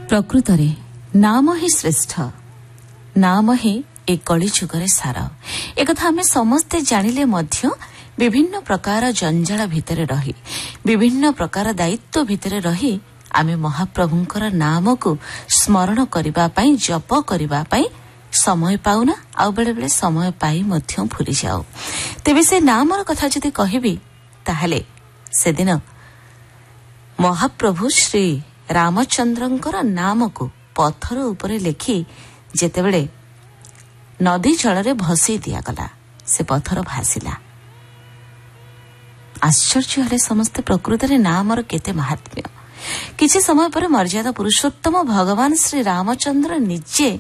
ପ୍ରକୃତରେ ନାମ ହିଁ ଶ୍ରେଷ୍ଠ, ନାମ ହିଁ ଏ କଳି ଯୁଗରେ ସାର। ଏକଥା ଆମେ ସମସ୍ତେ ଜାଣିଲେ ମଧ୍ୟ ବିଭିନ୍ନ ପ୍ରକାର ଜଞ୍ଜାଳ ଭିତରେ ରହି, ବିଭିନ୍ନ ପ୍ରକାର ଦାୟିତ୍ୱ ଭିତରେ ରହି ଆମେ ମହାପ୍ରଭୁଙ୍କର ନାମକୁ ସ୍ମରଣ କରିବା ପାଇଁ, ଜପ କରିବା ପାଇଁ ସମୟ ପାଉନା, ଆଉ ବେଳେବେଳେ ସମୟ ପାଇ ମଧ୍ୟ ଭୁଲିଯାଉ। ତେବେ ସେ ନାମର କଥା ଯଦି କହିବି, ତାହେଲେ ସେଦିନ ମହାପ୍ରଭୁ ଶ୍ରୀ ରାମଚନ୍ଦ୍ରଙ୍କର ନାମକୁ ପଥର ଉପରେ ଲେଖି ଯେତେବେଳେ ନଦୀ ଜଳରେ ଭସେଇ ଦିଆଗଲା, ସେ ପଥର ଭାସିଲା। ଆଶ୍ଚର୍ଯ୍ୟ ହେଲେ ସମସ୍ତେ, ପ୍ରକୃତରେ ନାମର କେତେ ମାହାତ୍ମ୍ୟ। କିଛି ସମୟ ପରେ ମର୍ଯ୍ୟାଦା ପୁରୁଷୋତ୍ତମ ଭଗବାନ ଶ୍ରୀ ରାମଚନ୍ଦ୍ର ନିଜେ